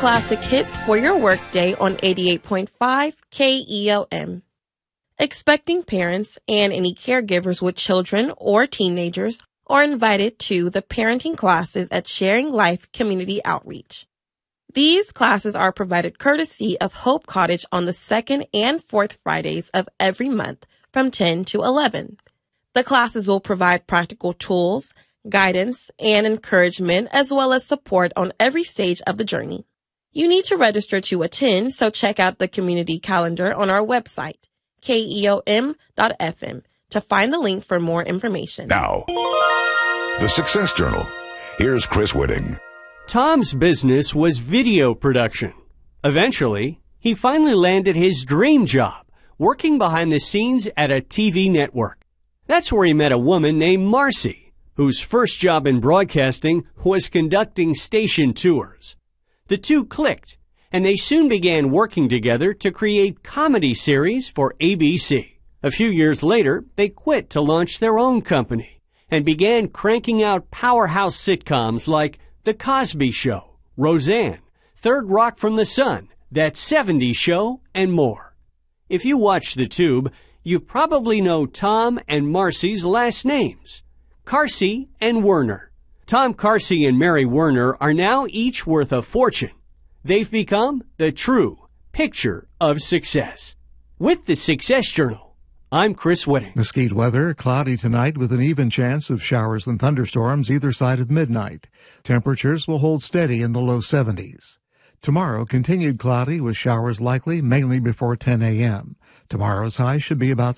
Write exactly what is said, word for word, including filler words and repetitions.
classic hits for your workday on eighty-eight point five K E L M. Expecting parents and any caregivers with children or teenagers are invited to the parenting classes at Sharing Life Community Outreach. These classes are provided courtesy of Hope Cottage on the second and fourth Fridays of every month from ten to eleven. The classes will provide practical tools, guidance, and encouragement, as well as support on every stage of the journey. You need to register to attend, so check out the community calendar on our website, K E O M dot F M, to find the link for more information. Now, the Success Journal. Here's Chris Whitting. Tom's business was video production. Eventually, he finally landed his dream job, working behind the scenes at a T V network. That's where he met a woman named Marcy, whose first job in broadcasting was conducting station tours. The two clicked, and they soon began working together to create comedy series for A B C. A few years later, they quit to launch their own company and began cranking out powerhouse sitcoms like The Cosby Show, Roseanne, Third Rock from the Sun, That seventies Show, and more. If you watch the Tube, you probably know Tom and Marcy's last names, Carsey and Werner. Tom Carsey and Mary Werner are now each worth a fortune. They've become the true picture of success. With the Success Journal, I'm Chris Whitting. Mesquite weather, cloudy tonight with an even chance of showers and thunderstorms either side of midnight. Temperatures will hold steady in the low seventies. Tomorrow, continued cloudy with showers likely mainly before ten a.m. Tomorrow's high should be about